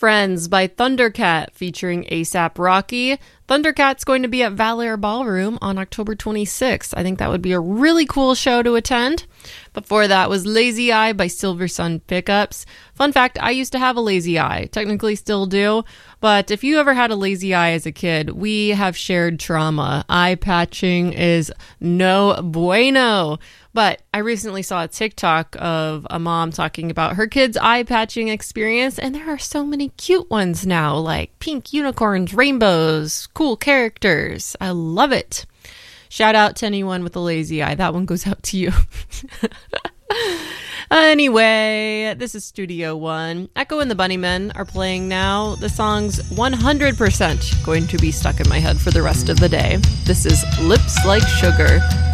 Friends by Thundercat featuring A$AP Rocky. Thundercat's going to be at Valor Ballroom on October 26th. I think that would be a really cool show to attend. Before that was Lazy Eye by Silver Sun Pickups. Fun fact, I used to have a lazy eye. Technically still do. But if you ever had a lazy eye as a kid, we have shared trauma. Eye patching is no bueno. But I recently saw a TikTok of a mom talking about her kid's eye patching experience, and there are so many cute ones now, like pink unicorns, rainbows, cool characters. I love it. Shout out to anyone with a lazy eye. That one goes out to you. Anyway, this is Studio One. Echo and the Bunnymen are playing now. The song's 100% going to be stuck in my head for the rest of the day. This is Lips Like Sugar.